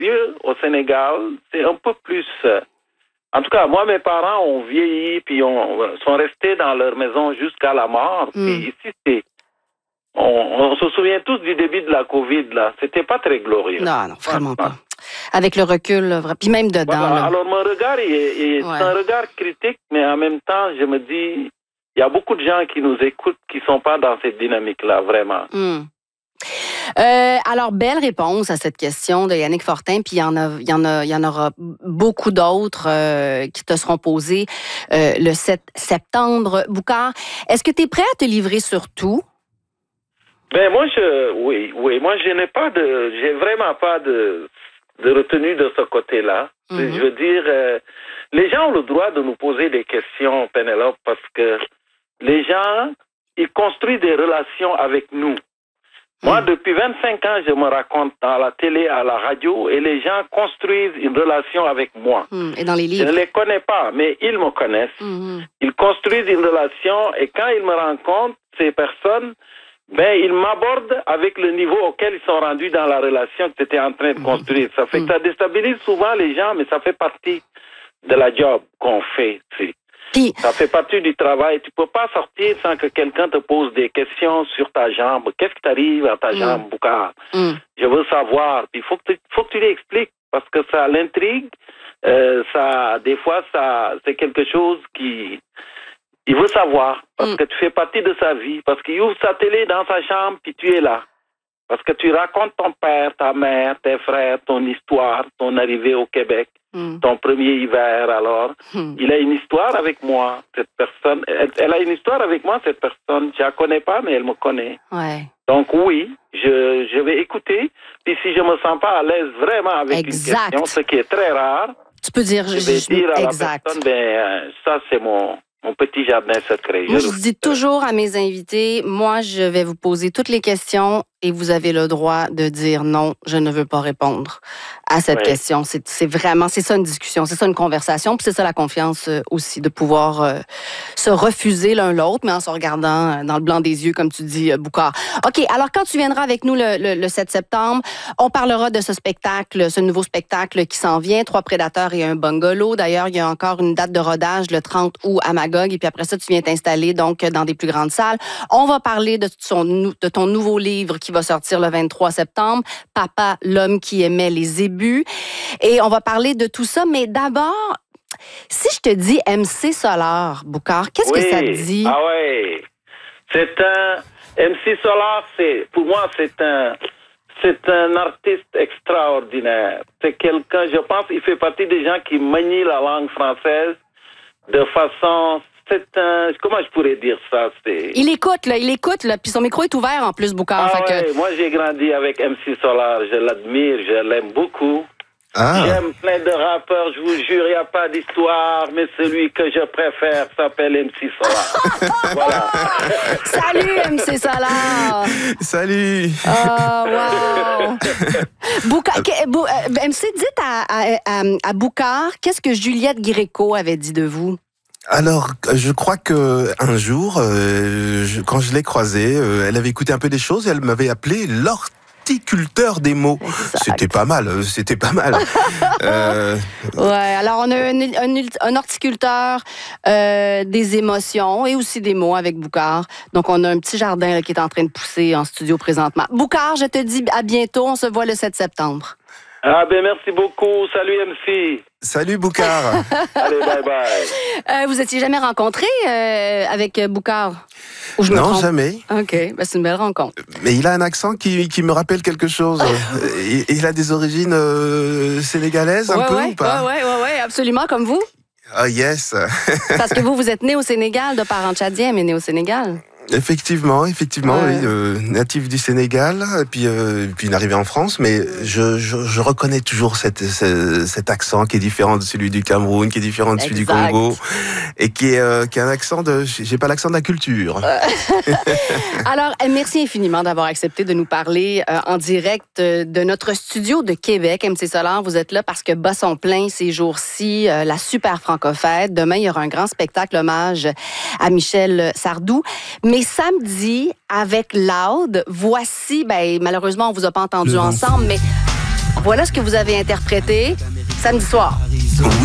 vieux au Sénégal, c'est un peu plus... En tout cas, moi, mes parents ont vieilli, puis sont restés dans leur maison jusqu'à la mort. Puis ici, on se souvient tous du début de la COVID, là. C'était pas très glorieux. Non, vraiment pas. Avec le recul, là, puis même dedans. Voilà. Là. Alors, mon regard c'est un regard critique, mais en même temps, je me dis, il y a beaucoup de gens qui nous écoutent qui sont pas dans cette dynamique-là, vraiment. Alors, belle réponse à cette question de Yannick Fortin, puis il y en aura beaucoup d'autres qui te seront posées le 7 septembre. Boucar, est-ce que tu es prêt à te livrer sur tout? Ben moi, moi j'ai vraiment pas de retenue de ce côté-là. Je veux dire, les gens ont le droit de nous poser des questions, Pénélope, parce que les gens, ils construisent des relations avec nous. Moi, depuis 25 ans, je me raconte à la télé, à la radio, et les gens construisent une relation avec moi. Et dans les livres. Je ne les connais pas, mais ils me connaissent. Ils construisent une relation, et quand ils me rencontrent, ces personnes, ils m'abordent avec le niveau auquel ils sont rendus dans la relation que tu étais en train de construire. Ça fait que ça déstabilise souvent les gens, mais ça fait partie de la job qu'on fait. Ça fait partie du travail. Tu peux pas sortir sans que quelqu'un te pose des questions sur ta jambe. Qu'est-ce qui t'arrive à ta jambe, Boucar? Je veux savoir. Puis faut que tu lui expliques parce que ça l'intrigue. Des fois, c'est quelque chose il veut savoir, parce que tu fais partie de sa vie, parce qu'il ouvre sa télé dans sa chambre, puis tu es là. Parce que tu racontes ton père, ta mère, tes frères, ton histoire, ton arrivée au Québec, ton premier hiver, alors. Il a une histoire avec moi, cette personne. Elle a une histoire avec moi, cette personne. Je la connais pas, mais elle me connaît. Ouais. Donc oui, je vais écouter, puis si je me sens pas à l'aise vraiment avec une question, ce qui est très rare, tu peux dire, je vais dire à la personne, ça c'est mon petit jardin secret. Moi, je dis toujours à mes invités, moi, je vais vous poser toutes les questions et vous avez le droit de dire non, je ne veux pas répondre à cette question. C'est ça une discussion, c'est ça une conversation, puis c'est ça la confiance aussi, de pouvoir se refuser l'un l'autre, mais en se regardant dans le blanc des yeux, comme tu dis, Boucar. OK, alors quand tu viendras avec nous le 7 septembre, on parlera de ce nouveau spectacle qui s'en vient, 3 prédateurs et un bungalow. D'ailleurs, il y a encore une date de rodage le 30 août à Magog, et puis après ça, tu viens t'installer donc dans des plus grandes salles. On va parler de ton nouveau livre qui va sortir le 23 septembre, Papa, l'homme qui aimait les ébus. Et on va parler de tout ça, mais d'abord, si je te dis MC Solar, Boucar, qu'est-ce que ça te dit? Ah ouais, MC Solar, pour moi, c'est un artiste extraordinaire. C'est quelqu'un, je pense, il fait partie des gens qui manient la langue française de façon... comment je pourrais dire ça? Il écoute, puis son micro est ouvert en plus, Boucar. Moi, j'ai grandi avec MC Solar, je l'admire, je l'aime beaucoup. J'aime plein de rappeurs, je vous jure, il n'y a pas d'histoire, mais celui que je préfère s'appelle MC Solar. Voilà. Salut, MC Solar! Salut! Oh, wow! Boucar, MC, dites à Boucar, qu'est-ce que Juliette Gréco avait dit de vous? Alors, je crois que un jour, quand je l'ai croisée, elle avait écouté un peu des choses et elle m'avait appelé l'horticulteur des mots. Exact. C'était pas mal. Ouais, alors on a un horticulteur des émotions et aussi des mots avec Boucar. Donc on a un petit jardin là, qui est en train de pousser en studio présentement. Boucar, je te dis à bientôt. On se voit le 7 septembre. Merci beaucoup. Salut MC. Salut Boucar. Allez, bye. Vous étiez jamais rencontrés avec Boucar? Non, jamais. OK, c'est une belle rencontre. Mais il a un accent qui me rappelle quelque chose. Il a des origines sénégalaises un peu ou pas? Oui, absolument, comme vous. Ah, yes. Parce que vous êtes né au Sénégal, de parents tchadiens, mais né au Sénégal. Effectivement, oui, natif du Sénégal, puis une arrivée en France, mais je reconnais toujours cet accent qui est différent de celui du Cameroun, qui est différent de celui du Congo, et qui est un accent j'ai pas l'accent de la culture. Alors, merci infiniment d'avoir accepté de nous parler en direct de notre studio de Québec. MC Solar, vous êtes là parce que Bas sont pleins ces jours-ci, la super franco-fête. Demain, il y aura un grand spectacle hommage à Michel Sardou. Mais samedi, avec Loud, voici, malheureusement, on vous a pas entendu ensemble, mais Voilà ce que vous avez interprété samedi soir.